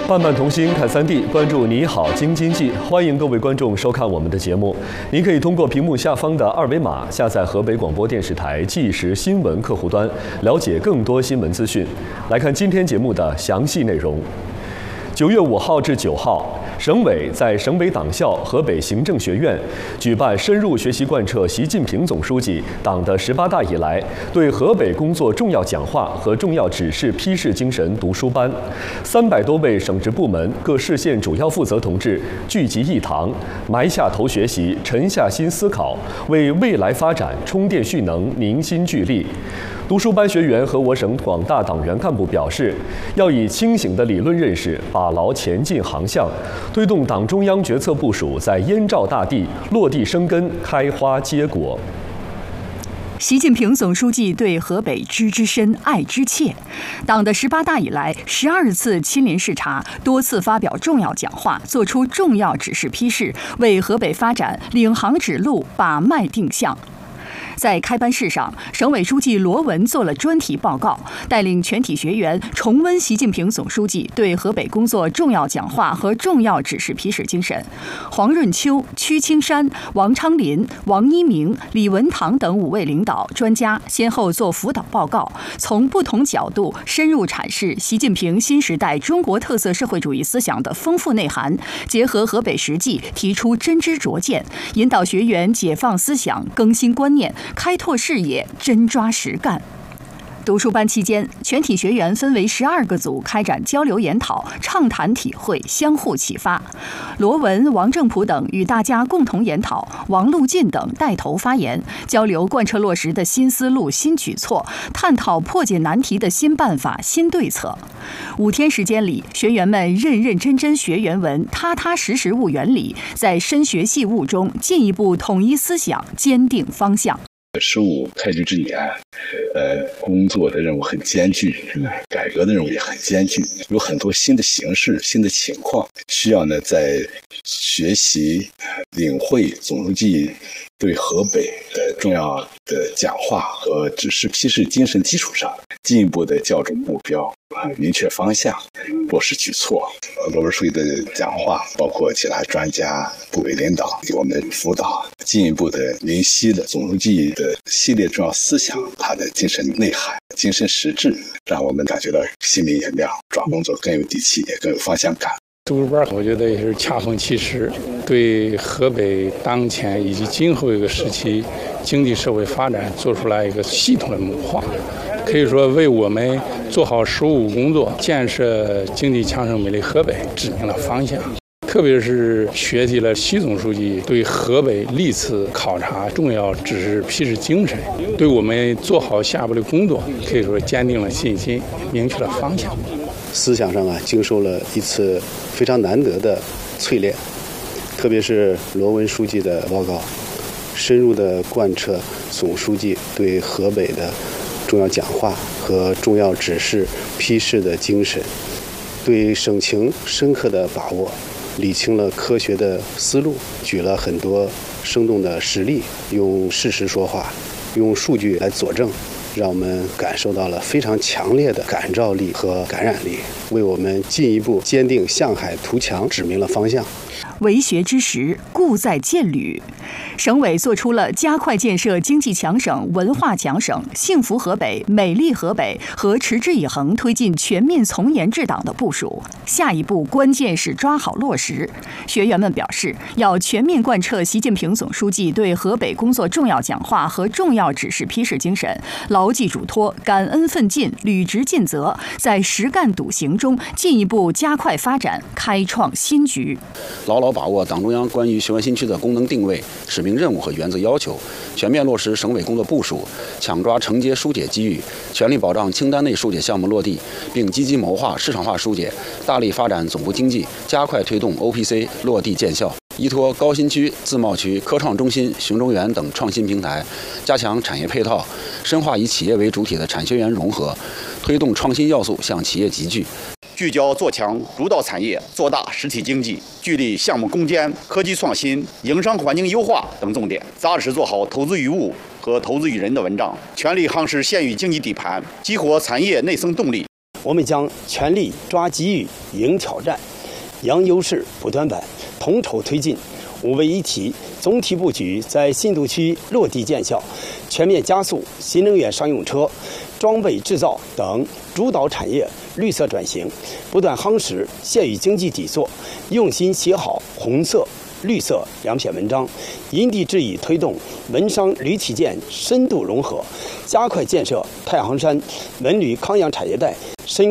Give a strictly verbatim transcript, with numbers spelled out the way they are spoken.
伴伴同心看三地，关注你好京津冀，欢迎各位观众收看我们的节目。您可以通过屏幕下方的二维码下载河北广播电视台即时新闻客户端，了解更多新闻资讯。来看今天节目的详细内容。九月五号至九号，省委在省委党校河北行政学院举办深入学习贯彻习近平总书记党的十八大以来对河北工作重要讲话和重要指示批示精神读书班，三百多位省直部门各市县主要负责同志聚集一堂，埋下头学习，沉下心思考，为未来发展充电蓄能，凝心聚力。读书班学员和我省广大党员干部表示，要以清醒的理论认识把牢前进航向，推动党中央决策部署在燕赵大地落地生根、开花结果。 习近平总书记对河北知之深、爱之切，党的十八大以来，十二次亲临视察，多次发表重要讲话，作出重要指示批示，为河北发展领航指路、把脉定向。在开班式上，省委书记罗文做了专题报告，带领全体学员重温习近平总书记对河北工作重要讲话和重要指示批示精神。黄润秋、屈青山、王昌林、王一鸣、李文堂等五位领导专家先后做辅导报告，从不同角度深入阐释习近平新时代中国特色社会主义思想的丰富内涵，结合河北实际提出真知灼见，引导学员解放思想、更新观念，开拓视野，真抓实干。读书班期间，全体学员分为十二个组开展交流研讨，畅谈体会，相互启发。罗文、王正普等与大家共同研讨，王路进等带头发言，交流贯彻落实的新思路、新举措，探讨破解难题的新办法、新对策。五天时间里，学员们认认真真学原文，踏踏实实悟原理，在深学细悟中进一步统一思想，坚定方向。 十五开局之年，呃，工作的任务很艰巨，改革的任务也很艰巨，有很多新的形势、新的情况，需要呢在学习、领会总书记对河北的重要的讲话和指示批示精神基础上，进一步的校准目标，明确方向，落实举措。罗文书记的讲话，包括其他专家、部委领导给我们辅导，进一步的明晰了总书记的系列重要思想，他的精神内涵、精神实质，让我们感觉到心明眼亮，抓工作更有底气，也更有方向感。 读书班我觉得也是恰逢其时，对河北当前以及今后一个时期经济社会发展做出来一个系统的谋划，可以说为我们做好十五工作、建设经济强盛美丽河北指明了方向。特别是学习了习总书记对河北历次考察重要指示批示精神，对我们做好下一步的工作可以说坚定了信心，明确了方向。 思想上啊，经受了一次非常难得的淬炼，特别是罗文书记的报告，深入的贯彻总书记对河北的重要讲话和重要指示批示的精神，对省情深刻的把握，理清了科学的思路，举了很多生动的实例，用事实说话，用数据来佐证，让我们感受到了非常强烈的感召力和感染力，为我们进一步坚定向海图强指明了方向。 为学之时，故在建旅。省委做出了加快建设经济强省、文化强省、幸福河北、美丽河北和持之以恒推进全面从严治党的部署。下一步关键是抓好落实。学员们表示，要全面贯彻习近平总书记对河北工作重要讲话和重要指示批示精神，牢记嘱托，感恩奋进，履职尽责，在实干笃行中进一步加快发展，开创新局。 牢牢把握党中央关于雄安新区的功能定位、使命任务和原则要求，全面落实省委工作部署，抢抓承接疏解机遇，全力保障清单内疏解项目落地，并积极谋划市场化疏解，大力发展总部经济，加快推动 O P C 落地见效。依托高新区、自贸区、科创中心、熊中园等创新平台，加强产业配套，深化以企业为主体的产学研融合，推动创新要素向企业集聚。 聚焦做强主导产业，做大实体经济，聚力项目攻坚、科技创新、营商环境优化等重点，扎实做好投资于物和投资于人的文章，全力夯实县域经济底盘，激活产业内生动力， 我们将全力抓机遇、赢挑战，扬优势、补短板，统筹推进，五位一体总体布局在新都区落地见效，全面加速新能源商用车、装备制造等主导产业绿色转型，不断夯实县域经济底座，用心写好红色、绿色两篇文章，因地制宜推动文商铝体建深度融合，加快建设太行山文铝康阳产业带。